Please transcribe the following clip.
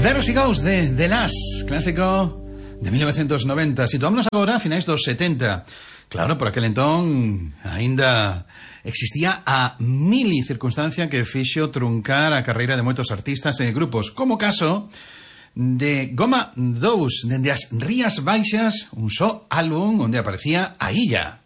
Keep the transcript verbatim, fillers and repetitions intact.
There She Goes de The Lash, clásico de mil novecientos noventa. Situámonos agora a finais dos setenta. Claro, por aquel entón aínda existía a mili circunstancia que fixo truncar a carreira de moitos artistas e grupos, como o caso de Goma dous, dende as Rías Baixas, un só álbum onde aparecía a Illa.